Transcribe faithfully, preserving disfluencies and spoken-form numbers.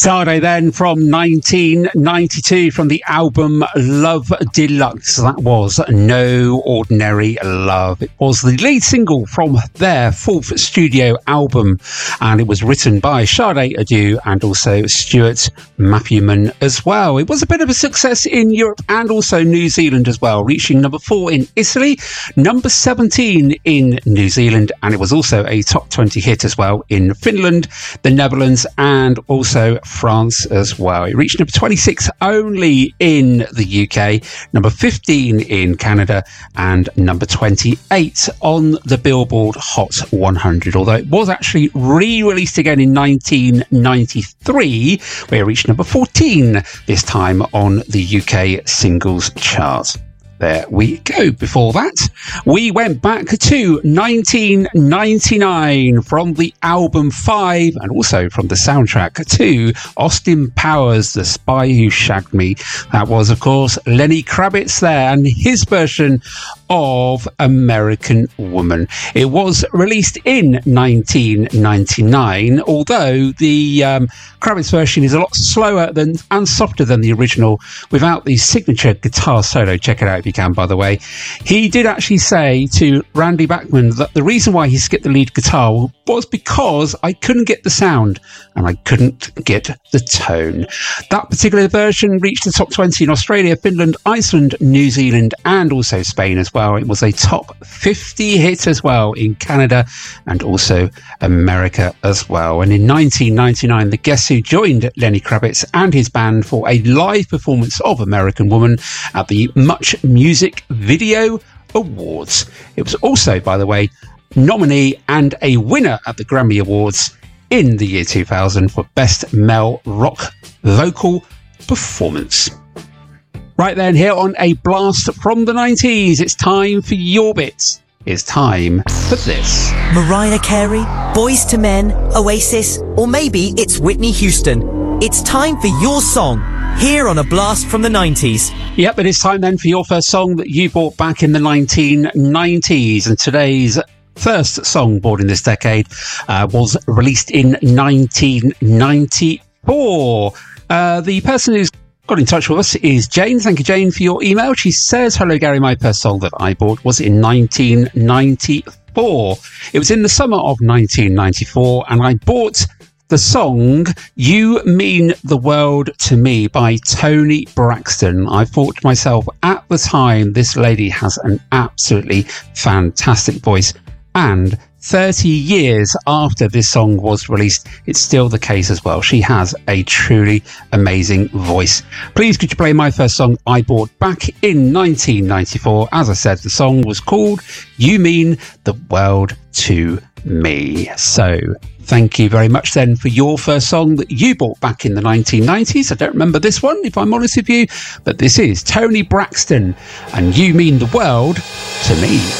Sade then from nineteen ninety-two from the album Love Deluxe. That was No Ordinary Love. It was the lead single from their fourth studio album, and it was written by Sade Adu and also Stuart Matthewman as well. It was a bit of a success in Europe and also New Zealand as well, reaching number four in Italy, number seventeen in New Zealand, and it was also a top twenty hit as well in Finland, the Netherlands, and also France as well. It reached number twenty-six only in the U K, number fifteen in Canada, and number twenty-eight on the Billboard Hot one hundred, although it was actually re-released again in nineteen ninety-three, where it reached number fourteen, this time on the U K singles chart. There we go. Before that, we went back to nineteen ninety-nine from the album Five and also from the soundtrack to Austin Powers, The Spy Who Shagged Me. That was, of course, Lenny Kravitz there and his version of American Woman. It was released in nineteen ninety-nine, although the um, Kravitz version is a lot slower than and softer than the original without the signature guitar solo. Check it out if you can, by the way. He did actually say to Randy Bachman that the reason why he skipped the lead guitar was because I couldn't get the sound and I couldn't get the tone. That particular version reached the top twenty in Australia, Finland, Iceland, New Zealand, and also Spain as well. It was a top fifty hit as well in Canada and also America as well. And in nineteen ninety-nine, the Guess Who joined Lenny Kravitz and his band for a live performance of American Woman at the Much Music Video Awards. It was also, by the way, nominee and a winner at the Grammy Awards in the year two thousand for Best Male Rock Vocal Performance. Right then, here on A Blast from the nineties, it's time for your bits. It's time for this. Mariah Carey, Boyz two Men, Oasis, or maybe it's Whitney Houston. It's time for your song, here on A Blast from the nineties. Yep, it is time then for your first song that you bought back in the nineteen nineties. And today's first song bought in this decade uh, was released in nineteen ninety-four. Uh, the person who's got in touch with us is Jane. Thank you, Jane, for your email. She says, hello, Gary, my first song that I bought was in nineteen ninety-four. It was in the summer of nineteen ninety-four, and I bought the song You Mean the World to Me by Toni Braxton. I thought to myself at the time, this lady has an absolutely fantastic voice, and thirty years after this song was released, it's still the case as well. She has a truly amazing voice. Please could you play my first song I bought back in nineteen ninety-four? As I said, the song was called You Mean the World to Me. So thank you very much then for your first song that you bought back in the nineteen nineties. I don't remember this one, if I'm honest with you, but this is Toni Braxton and You Mean the World to Me.